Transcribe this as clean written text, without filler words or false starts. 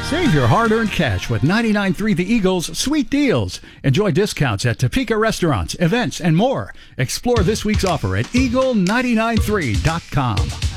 Save your hard-earned cash with 99.3 The Eagle's Sweet Deals. Enjoy discounts at Topeka restaurants, events, and more. Explore this week's offer at eagle993.com.